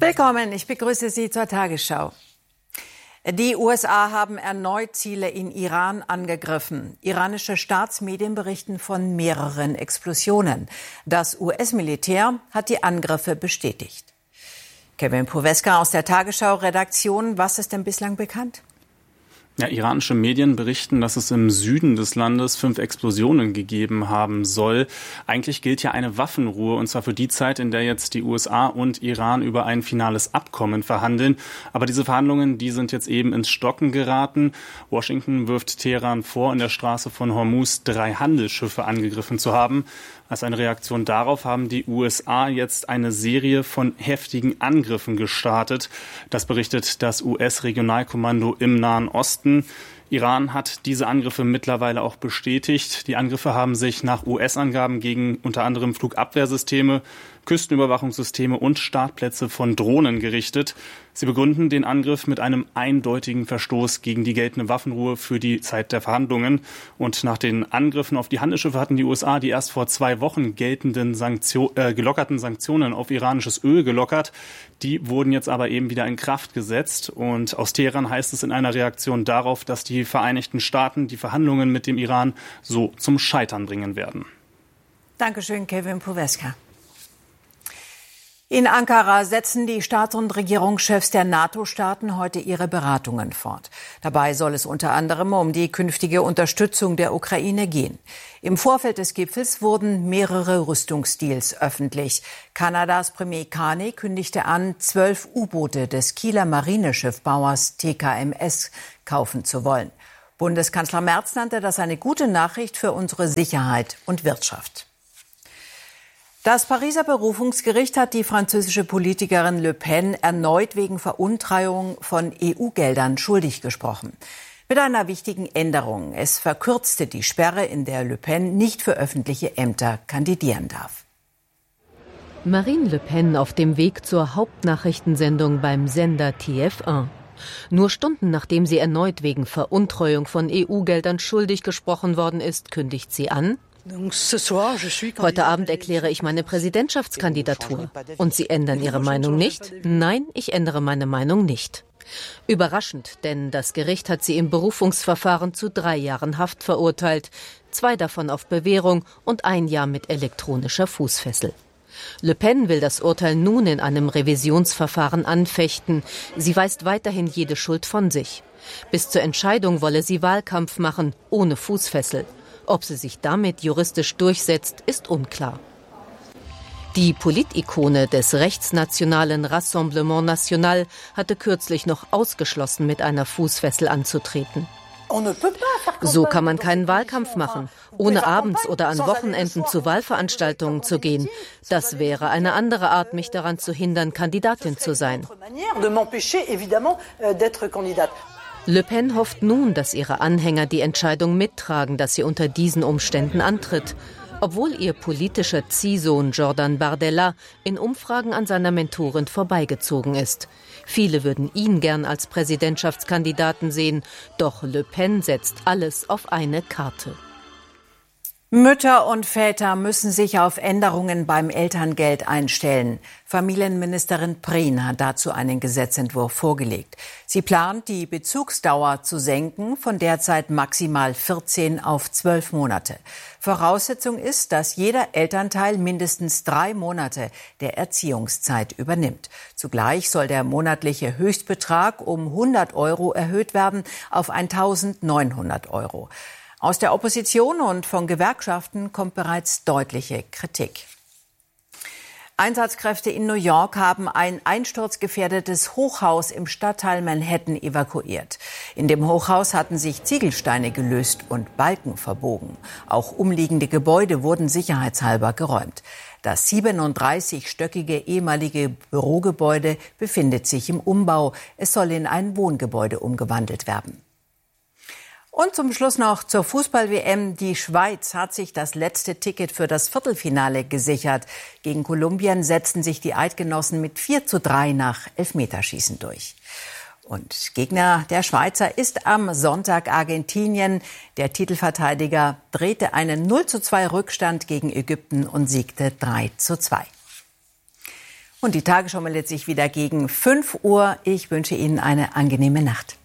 Willkommen, ich begrüße Sie zur Tagesschau. Die USA haben erneut Ziele in Iran angegriffen. Iranische Staatsmedien berichten von mehreren Explosionen. Das US-Militär hat die Angriffe bestätigt. Kevin Poweska aus der Tagesschau-Redaktion, was ist denn bislang bekannt? Ja, iranische Medien berichten, dass es im Süden des Landes 5 Explosionen gegeben haben soll. Eigentlich gilt ja eine Waffenruhe, und zwar für die Zeit, in der jetzt die USA und Iran über ein finales Abkommen verhandeln. Aber diese Verhandlungen, die sind jetzt eben ins Stocken geraten. Washington wirft Teheran vor, in der Straße von Hormuz 3 Handelsschiffe angegriffen zu haben. Als eine Reaktion darauf haben die USA jetzt eine Serie von heftigen Angriffen gestartet. Das berichtet das US-Regionalkommando im Nahen Osten. Iran hat diese Angriffe mittlerweile auch bestätigt. Die Angriffe haben sich nach US-Angaben gegen unter anderem Flugabwehrsysteme, Küstenüberwachungssysteme und Startplätze von Drohnen gerichtet. Sie begründen den Angriff mit einem eindeutigen Verstoß gegen die geltende Waffenruhe für die Zeit der Verhandlungen. Und nach den Angriffen auf die Handelsschiffe hatten die USA die erst vor 2 Wochen geltenden gelockerten Sanktionen auf iranisches Öl gelockert. Die wurden jetzt aber eben wieder in Kraft gesetzt. Und aus Teheran heißt es in einer Reaktion darauf, dass die Vereinigten Staaten die Verhandlungen mit dem Iran so zum Scheitern bringen werden. Dankeschön, Kevin Poweska. In Ankara setzen die Staats- und Regierungschefs der NATO-Staaten heute ihre Beratungen fort. Dabei soll es unter anderem um die künftige Unterstützung der Ukraine gehen. Im Vorfeld des Gipfels wurden mehrere Rüstungsdeals öffentlich. Kanadas Premier Carney kündigte an, 12 U-Boote des Kieler Marineschiffbauers TKMS kaufen zu wollen. Bundeskanzler Merz nannte das eine gute Nachricht für unsere Sicherheit und Wirtschaft. Das Pariser Berufungsgericht hat die französische Politikerin Le Pen erneut wegen Veruntreibung von EU-Geldern schuldig gesprochen. Mit einer wichtigen Änderung. Es verkürzte die Sperre, in der Le Pen nicht für öffentliche Ämter kandidieren darf. Marine Le Pen auf dem Weg zur Hauptnachrichtensendung beim Sender TF1. Nur Stunden nachdem sie erneut wegen Veruntreuung von EU-Geldern schuldig gesprochen worden ist, kündigt sie an: Heute Abend erkläre ich meine Präsidentschaftskandidatur. Und Sie ändern Ihre Meinung nicht? Nein, ich ändere meine Meinung nicht. Überraschend, denn das Gericht hat sie im Berufungsverfahren zu 3 Jahren Haft verurteilt, 2 davon auf Bewährung und 1 Jahr mit elektronischer Fußfessel. Le Pen will das Urteil nun in einem Revisionsverfahren anfechten. Sie weist weiterhin jede Schuld von sich. Bis zur Entscheidung wolle sie Wahlkampf machen, ohne Fußfessel. Ob sie sich damit juristisch durchsetzt, ist unklar. Die Politikone des rechtsnationalen Rassemblement National hatte kürzlich noch ausgeschlossen, mit einer Fußfessel anzutreten. So kann man keinen Wahlkampf machen, ohne abends oder an Wochenenden zu Wahlveranstaltungen zu gehen. Das wäre eine andere Art, mich daran zu hindern, Kandidatin zu sein. Le Pen hofft nun, dass ihre Anhänger die Entscheidung mittragen, dass sie unter diesen Umständen antritt. Obwohl ihr politischer Ziehsohn Jordan Bardella in Umfragen an seiner Mentorin vorbeigezogen ist. Viele würden ihn gern als Präsidentschaftskandidaten sehen, doch Le Pen setzt alles auf eine Karte. Mütter und Väter müssen sich auf Änderungen beim Elterngeld einstellen. Familienministerin Prien hat dazu einen Gesetzentwurf vorgelegt. Sie plant, die Bezugsdauer zu senken von derzeit maximal 14 auf 12 Monate. Voraussetzung ist, dass jeder Elternteil mindestens 3 Monate der Erziehungszeit übernimmt. Zugleich soll der monatliche Höchstbetrag um 100 € erhöht werden auf 1.900 €. Aus der Opposition und von Gewerkschaften kommt bereits deutliche Kritik. Einsatzkräfte in New York haben ein einsturzgefährdetes Hochhaus im Stadtteil Manhattan evakuiert. In dem Hochhaus hatten sich Ziegelsteine gelöst und Balken verbogen. Auch umliegende Gebäude wurden sicherheitshalber geräumt. Das 37-stöckige ehemalige Bürogebäude befindet sich im Umbau. Es soll in ein Wohngebäude umgewandelt werden. Und zum Schluss noch zur Fußball-WM. Die Schweiz hat sich das letzte Ticket für das Viertelfinale gesichert. Gegen Kolumbien setzten sich die Eidgenossen mit 4:3 nach Elfmeterschießen durch. Und Gegner der Schweizer ist am Sonntag Argentinien. Der Titelverteidiger drehte einen 0:2 Rückstand gegen Ägypten und siegte 3:2. Und die Tagesschau meldet sich wieder gegen 5 Uhr. Ich wünsche Ihnen eine angenehme Nacht.